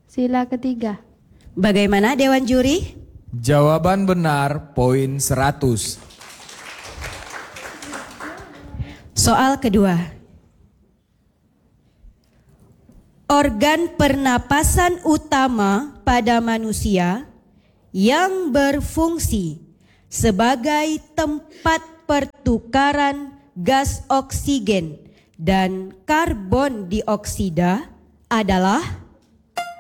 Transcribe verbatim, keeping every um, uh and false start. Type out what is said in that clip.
Sila ketiga. Bagaimana Dewan Juri? Jawaban benar poin seratus. Soal kedua. Organ pernapasan utama pada manusia yang berfungsi sebagai tempat pertukaran gas oksigen dan karbon dioksida adalah